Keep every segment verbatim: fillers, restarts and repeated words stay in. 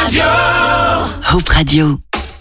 Radio. Hope Radio.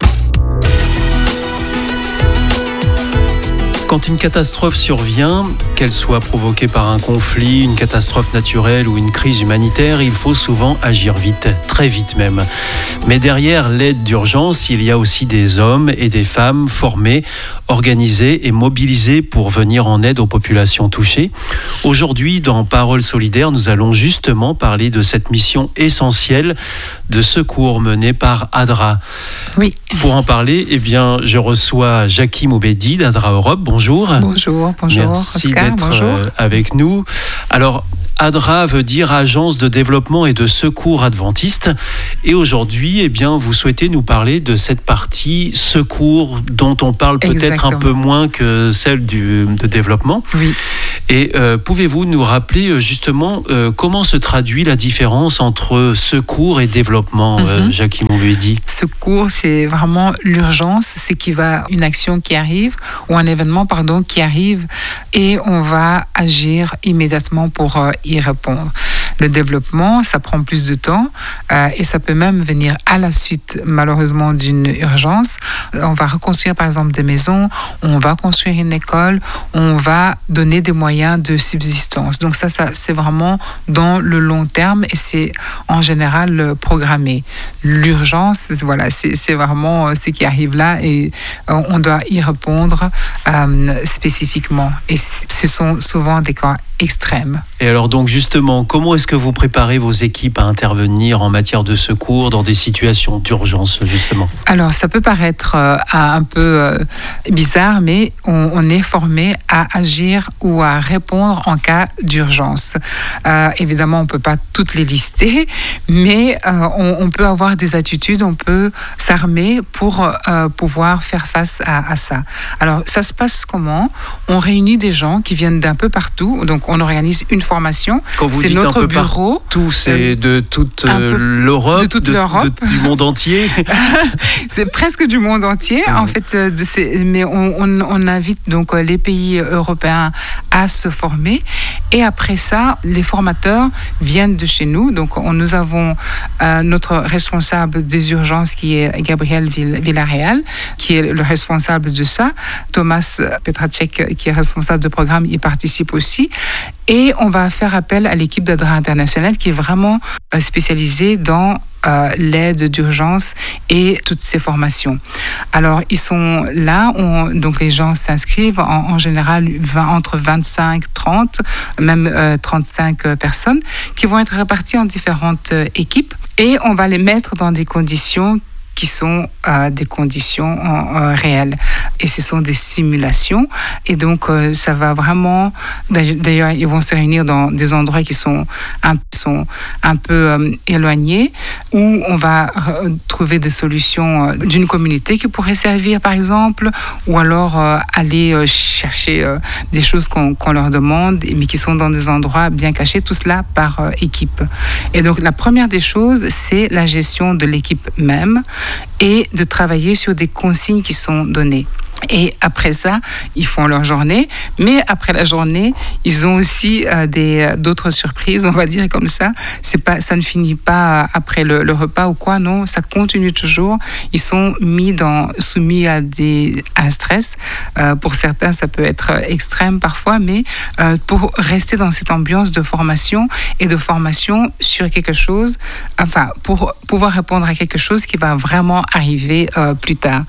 Quand une catastrophe survient, qu'elle soit provoquée par un conflit, une catastrophe naturelle ou une crise humanitaire, il faut souvent agir vite, très vite même. Mais derrière l'aide d'urgence, il y a aussi des hommes et des femmes formés, organisés et mobilisés pour venir en aide aux populations touchées. Aujourd'hui, dans Paroles solidaires, nous allons justement parler de cette mission essentielle de secours menée par ADRA. Oui. Pour en parler, eh bien, je reçois Jackie Moubedi d'ADRA Europe. Bonjour. Bonjour, bonjour. Merci Oscar, d'être bonjour. avec nous. Alors, ADRA veut dire Agence de développement et de secours adventiste. Et aujourd'hui, eh bien, vous souhaitez nous parler de cette partie secours dont on parle peut-être Exactement. un peu moins que celle du, de développement. Oui. Et euh, pouvez-vous nous rappeler justement euh, comment se traduit la différence entre secours et développement, mm-hmm. euh, Jackie Moubedi? Secours, c'est vraiment l'urgence, c'est qu'il va une action qui arrive ou un événement pardon qui arrive et on va agir immédiatement pour euh, y répondre. Le développement, ça prend plus de temps euh, et ça peut même venir à la suite, malheureusement, d'une urgence. On va reconstruire, par exemple, des maisons, on va construire une école, on va donner des moyens de subsistance. Donc ça, ça c'est vraiment dans le long terme et c'est en général programmé. L'urgence, voilà, c'est, c'est vraiment ce qui arrive là et on doit y répondre euh, spécifiquement. Et ce sont souvent des cas extrêmes. Et alors donc justement, comment est-ce que vous préparez vos équipes à intervenir en matière de secours dans des situations d'urgence justement? Alors ça peut paraître euh, un peu euh, bizarre, mais on, on est formé à agir ou à répondre en cas d'urgence. Euh, évidemment, on ne peut pas toutes les lister, mais euh, on, on peut avoir des attitudes, on peut s'armer pour euh, pouvoir faire face à, à ça. Alors ça se passe comment? On réunit des gens qui viennent d'un peu partout, donc on organise une formation. Quand vous c'est dites notre un peu bureau. Tout, c'est de toute peu, l'Europe, de toute de, l'Europe, de, du monde entier. C'est presque du monde entier, en fait. De ces, mais on, on, on invite donc les pays européens à se former. Et après ça, les formateurs viennent de chez nous. Donc on, nous avons euh, notre responsable des urgences qui est Gabriel Villarreal, qui est le responsable de ça. Thomas Petracek, qui est responsable de programme, y participe aussi. Et on va faire appel à l'équipe d'ADRA International qui est vraiment spécialisée dans euh, l'aide d'urgence et toutes ces formations. Alors, ils sont là, on, donc les gens s'inscrivent en, en général vingt, entre vingt-cinq, trente, même euh, trente-cinq personnes qui vont être réparties en différentes euh, équipes et on va les mettre dans des conditions qui sont euh, des conditions euh, réelles. Et ce sont des simulations. Et donc, euh, ça va vraiment... D'ailleurs, ils vont se réunir dans des endroits qui sont un, sont un peu euh, éloignés, où on va re- trouver des solutions euh, d'une communauté qui pourrait servir, par exemple, ou alors euh, aller euh, chercher euh, des choses qu'on, qu'on leur demande, mais qui sont dans des endroits bien cachés, tout cela par euh, équipe. Et donc, la première des choses, c'est la gestion de l'équipe même, et de travailler sur des consignes qui sont données. Et après ça, ils font leur journée, mais après la journée, ils ont aussi euh, des, d'autres surprises, on va dire comme ça. C'est pas, ça ne finit pas après le, le repas ou quoi, non, ça continue toujours. Ils sont mis dans, soumis à, des, à un stress. Euh, pour certains, ça peut être extrême parfois, mais euh, pour rester dans cette ambiance de formation et de formation sur quelque chose, enfin, pour pouvoir répondre à quelque chose qui va vraiment arriver euh, plus tard.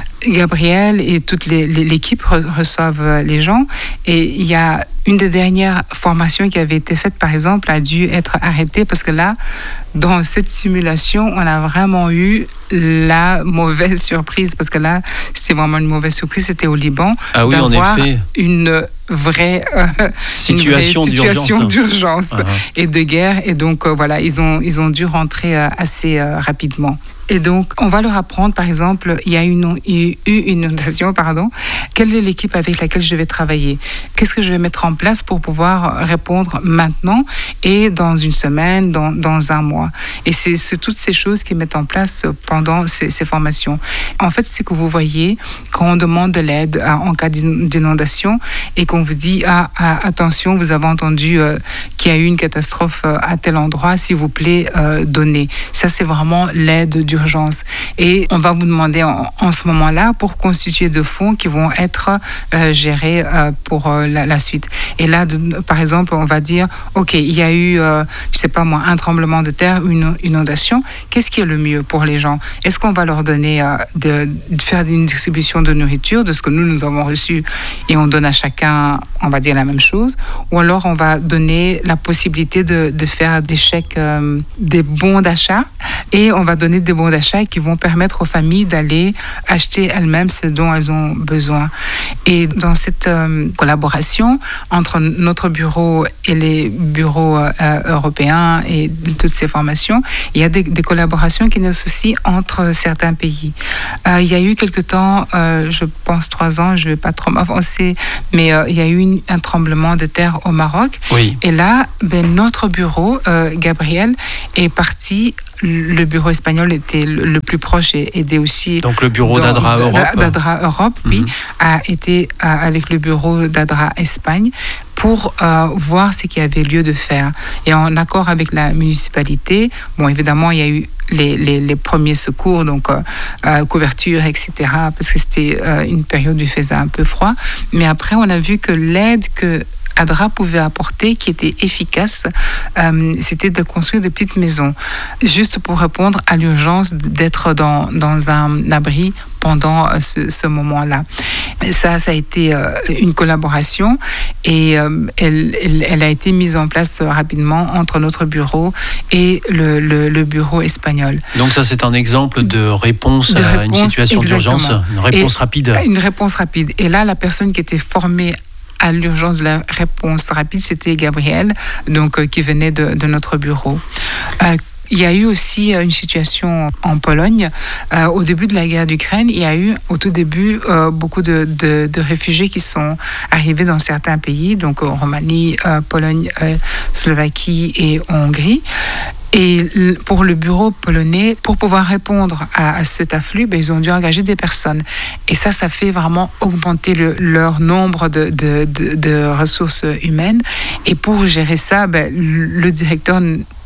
Gabriel et toute les, les, l'équipe re- reçoivent les gens et il y a une des dernières formations qui avait été faite, par exemple, a dû être arrêtée parce que là, dans cette simulation, on a vraiment eu la mauvaise surprise parce que là, c'était vraiment une mauvaise surprise, c'était au Liban, ah oui, d'avoir en effet. une vraie, euh, situation, une vraie situation d'urgence, d'urgence uh-huh. et de guerre et donc euh, voilà, ils ont, ils ont dû rentrer euh, assez euh, rapidement. Et donc, on va leur apprendre, par exemple, il y a une, eu une inondation, pardon. Quelle est l'équipe avec laquelle je vais travailler? Qu'est-ce que je vais mettre en place pour pouvoir répondre maintenant et dans une semaine, dans, dans un mois? Et c'est, c'est toutes ces choses qu'ils mettent en place pendant ces, ces formations. En fait, ce que vous voyez, quand on demande de l'aide à, en cas d'inondation et qu'on vous dit ah, ah, attention, vous avez entendu euh, qu'il y a eu une catastrophe euh, à tel endroit, s'il vous plaît, euh, donnez. Ça, c'est vraiment l'aide d'urgence. Et on va vous demander en, en ce moment-là pour constituer de fonds qui vont être euh, gérés euh, pour euh, la, la suite. Et là, de, par exemple, on va dire, OK, il y a eu, euh, je sais pas moi, un tremblement de terre, une inondation. Qu'est-ce qui est le mieux pour les gens? Est-ce qu'on va leur donner euh, de, de faire une distribution de nourriture, de ce que nous, nous avons reçu, et on donne à chacun, on va dire la même chose? Ou alors on va donner la possibilité de, de faire des chèques, euh, des bons d'achat, et on va donner des bons d'achat qui vont permettre aux familles d'aller acheter elles-mêmes ce dont elles ont besoin. Et dans cette euh, collaboration entre notre bureau et les bureaux euh, européens et toutes ces formations, il y a des, des collaborations qui naissent aussi entre certains pays. Euh, il y a eu quelque temps, euh, je pense trois ans, je ne vais pas trop m'avancer, mais euh, il y a eu une, un tremblement de terre au Maroc. Oui. Et là, ben, notre bureau, euh, Gabriel, est parti. Le bureau espagnol était le, le plus proche et aidé aussi. Donc le bureau dans, d'Adra Europe. D'Adra Europe, mm-hmm. oui, a été euh, avec le bureau d'Adra Espagne pour euh, voir ce qu'il y avait lieu de faire. Et en accord avec la municipalité, bon, évidemment, il y a eu les, les, les premiers secours, donc euh, euh, couverture, et cetera, parce que c'était euh, une période où il faisait un peu froid. Mais après, on a vu que l'aide que Adra pouvait apporter, qui était efficace, euh, c'était de construire des petites maisons, juste pour répondre à l'urgence d'être dans, dans un abri pendant ce, ce moment-là. Ça, ça a été euh, une collaboration et euh, elle, elle, elle a été mise en place rapidement entre notre bureau et le, le, le bureau espagnol. Donc ça, c'est un exemple de réponse de à réponse, une situation exactement. d'urgence, une réponse et rapide. Une réponse rapide. Et là, la personne qui était formée à l'urgence de la réponse rapide, c'était Gabriel, donc, euh, qui venait de, de notre bureau. Euh, Il y a eu aussi une situation en Pologne. Euh, au début de la guerre d'Ukraine, il y a eu au tout début euh, beaucoup de, de, de réfugiés qui sont arrivés dans certains pays, donc en Roumanie, euh, Pologne, euh, Slovaquie et Hongrie. Et pour le bureau polonais, pour pouvoir répondre à, à cet afflux, ben, ils ont dû engager des personnes. Et ça, ça fait vraiment augmenter le, leur nombre de, de, de, de ressources humaines. Et pour gérer ça, ben, le directeur,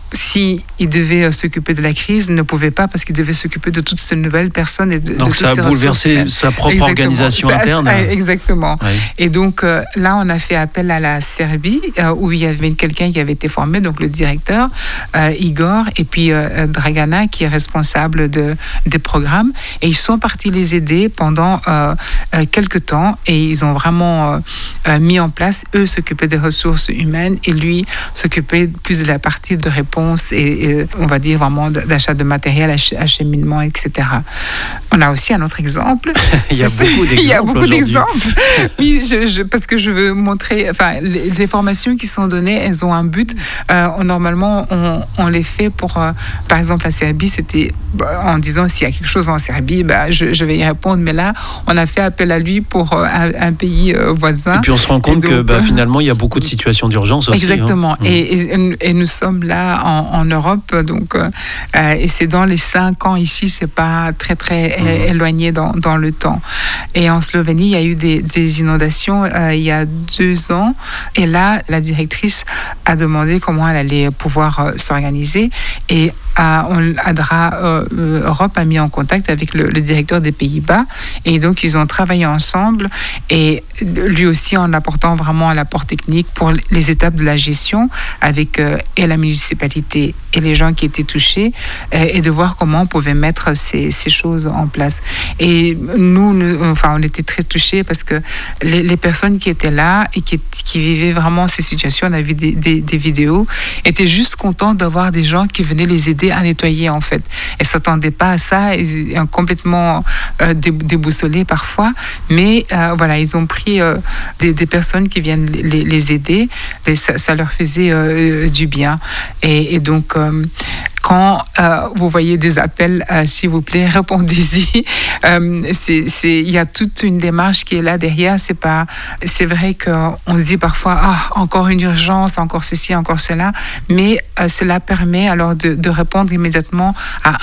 si il devait s'occuper de la crise, ne pouvait pas parce qu'il devait s'occuper de toutes ces nouvelles personnes et de, donc de ça toutes a ces bouleversé sa propre exactement. organisation ça, interne. Exactement. Oui. Et donc euh, là, on a fait appel à la Serbie euh, où il y avait quelqu'un qui avait été formé, donc le directeur euh, Igor, et puis euh, Dragana qui est responsable de, des programmes. Et ils sont partis les aider pendant euh, euh, quelques temps et ils ont vraiment euh, euh, mis en place, eux s'occupaient des ressources humaines et lui s'occupait plus de la partie de réponse et, et on va dire vraiment d'achat de matériel, acheminement, et cetera. On a aussi un autre exemple. Il y a beaucoup d'exemples. Il y a beaucoup d'exemples. Oui, je, je, parce que je veux montrer, enfin, les, les formations qui sont données, elles ont un but. Euh, normalement, on, on les fait pour, euh, par exemple, la Serbie, c'était bah, en disant s'il y a quelque chose en Serbie, bah, je, je vais y répondre. Mais là, on a fait appel à lui pour euh, un, un pays euh, voisin. Et puis on se rend compte donc, que bah, finalement, il y a beaucoup de situations d'urgence aussi. Exactement. Hein. Et, et, et nous sommes là en, en Europe, donc, euh, et c'est dans les cinq ans ici, c'est pas très très mmh. éloigné dans, dans le temps. Et en Slovénie, il y a eu des, des inondations euh, il y a deux ans, et là, la directrice a demandé comment elle allait pouvoir euh, s'organiser, et à, on, Adra euh, Europe a mis en contact avec le, le directeur des Pays-Bas, et donc ils ont travaillé ensemble, et lui aussi en apportant vraiment l'apport technique pour les étapes de la gestion avec euh, et la municipalité et les gens qui étaient touchés, euh, et de voir comment on pouvait mettre ces, ces choses en place. Et nous, nous, enfin, on était très touchés parce que les, les personnes qui étaient là et qui, qui vivaient vraiment ces situations, on a vu des, des, des vidéos, étaient juste contents d'avoir des gens qui venaient les aider à nettoyer, en fait. Elles ne s'attendaient pas à ça, ils étaient complètement euh, déboussolés parfois, mais euh, voilà, ils ont pris euh, des, des personnes qui viennent les, les aider, et ça, ça leur faisait euh, du bien. Et, et donc, euh, quand euh, vous voyez des appels, euh, s'il vous plaît, répondez-y. Euh, c'est, c'est, il y a toute une démarche qui est là derrière. C'est pas, c'est vrai qu'on se dit parfois, ah, encore une urgence, encore ceci, encore cela, mais euh, cela permet alors de, de répondre immédiatement à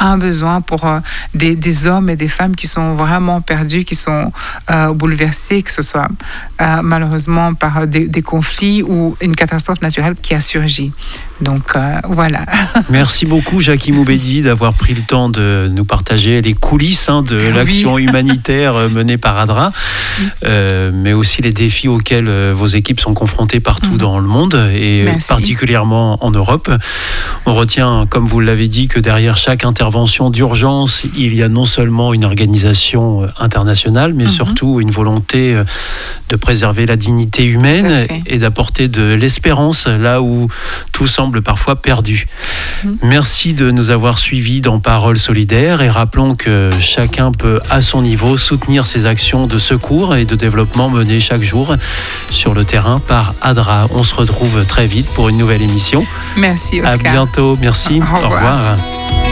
un besoin pour euh, des, des hommes et des femmes qui sont vraiment perdus, qui sont euh, bouleversés, que ce soit euh, malheureusement par des, des conflits ou une catastrophe naturelle qui a surgi. Donc euh, voilà. Merci beaucoup Jackie Moubedi d'avoir pris le temps de nous partager les coulisses hein, de Oui. l'action humanitaire menée par ADRA, euh, mais aussi les défis auxquels euh, vos équipes sont confrontées partout mmh. dans le monde et Merci. particulièrement en Europe. On retient, comme vous l'avez dit, que derrière chaque intervention d'urgence, il y a non seulement une organisation internationale, mais mmh. surtout une volonté de préserver la dignité humaine et d'apporter de l'espérance là où tout semble parfois perdu. Mmh. Merci de nous avoir suivis dans Paroles solidaires et rappelons que chacun peut à son niveau soutenir ces actions de secours et de développement menées chaque jour sur le terrain par ADRA. On se retrouve très vite pour une nouvelle émission. Merci Oscar. À bientôt, merci. Au revoir. Au revoir.